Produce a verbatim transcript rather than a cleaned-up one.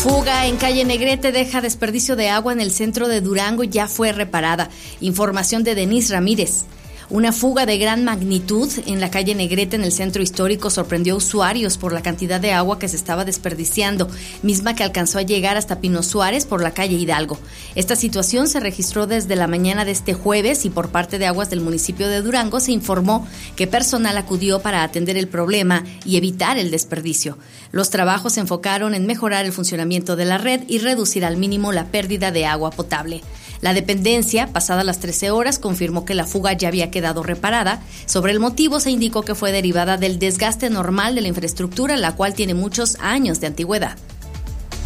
Fuga en calle Negrete deja desperdicio de agua en el centro de Durango, ya fue reparada. Información de Denise Ramírez. Una fuga de gran magnitud en la calle Negrete en el centro histórico sorprendió a usuarios por la cantidad de agua que se estaba desperdiciando, misma que alcanzó a llegar hasta Pino Suárez por la calle Hidalgo. Esta situación se registró desde la mañana de este jueves y por parte de Aguas del municipio de Durango se informó que personal acudió para atender el problema y evitar el desperdicio. Los trabajos se enfocaron en mejorar el funcionamiento de la red y reducir al mínimo la pérdida de agua potable. La dependencia, pasadas las trece horas, confirmó que la fuga ya había quedado reparada. Sobre el motivo se indicó que fue derivada del desgaste normal de la infraestructura, la cual tiene muchos años de antigüedad.